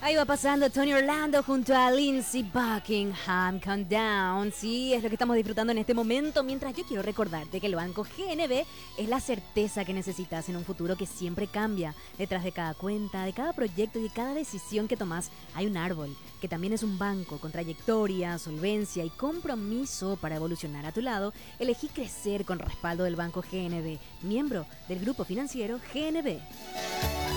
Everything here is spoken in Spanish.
Ahí va pasando Tony Orlando junto a Lindsey Buckingham, Calm Down. Sí, es lo que estamos disfrutando en este momento. Mientras yo quiero recordarte que el Banco GNB es la certeza que necesitas en un futuro que siempre cambia. Detrás de cada cuenta, de cada proyecto y de cada decisión que tomas hay un árbol, que también es un banco con trayectoria, solvencia y compromiso para evolucionar a tu lado. Elegí crecer con respaldo del Banco GNB, miembro del grupo financiero GNB.